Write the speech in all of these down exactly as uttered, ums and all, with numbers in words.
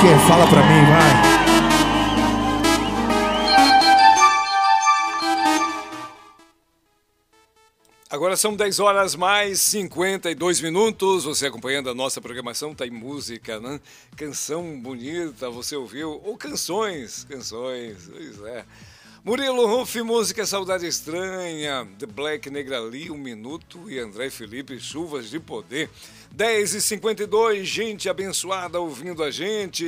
que é? Fala pra mim, vai. Agora são dez horas mais cinquenta e dois minutos. Você acompanhando a nossa programação, tá em música, né? Canção bonita, você ouviu? Ou canções, canções, pois é. Murilo Huff, música Saudade Estranha, The Black Negra Lee, Um Minuto e André Felipe, Chuvas de Poder. dez e cinquenta e dois, gente abençoada ouvindo a gente.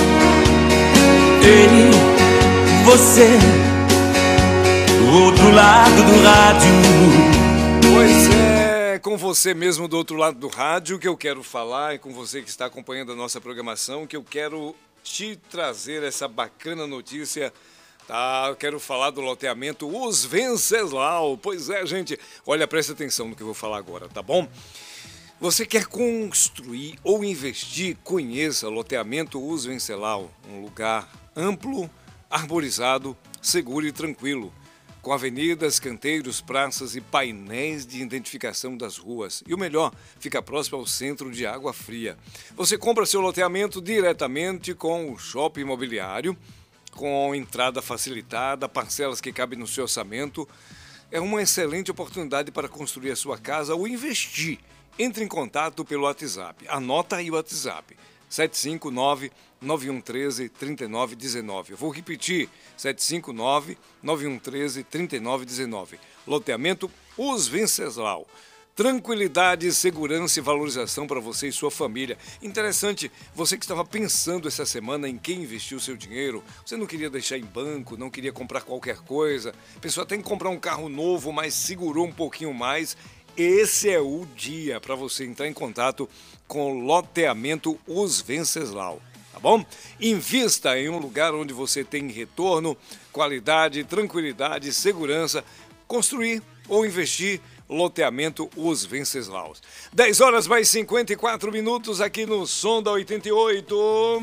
Ei, você, do outro lado do rádio. Pois é, com você mesmo do outro lado do rádio que eu quero falar, e com você que está acompanhando a nossa programação, que eu quero te trazer essa bacana notícia. Tá, eu quero falar do loteamento Os Venceslau. Pois é, gente, olha, presta atenção no que eu vou falar agora, tá bom? Você quer construir ou investir, conheça o loteamento Os Venceslau, um lugar amplo, arborizado, seguro e tranquilo, com avenidas, canteiros, praças e painéis de identificação das ruas. E o melhor, fica próximo ao centro de Água Fria. Você compra seu loteamento diretamente com o shopping imobiliário, com entrada facilitada, parcelas que cabem no seu orçamento. É uma excelente oportunidade para construir a sua casa ou investir. Entre em contato pelo WhatsApp. Anota aí o WhatsApp. sete cinco nove, nove um um três, três nove um nove. Eu vou repetir. sete cinco nove, nove um um três, três nove um nove. Loteamento Os Venceslau. Tranquilidade, segurança e valorização para você e sua família. Interessante, você que estava pensando essa semana em quem investiu o seu dinheiro, você não queria deixar em banco, não queria comprar qualquer coisa, pensou até em comprar um carro novo, mas segurou um pouquinho mais. Esse é o dia para você entrar em contato com o loteamento Os Venceslau, tá bom? Invista em um lugar onde você tem retorno, qualidade, tranquilidade, segurança, construir ou investir. Loteamento Os Venceslaus. dez horas mais cinquenta e quatro minutos aqui no Som da oitenta e oito.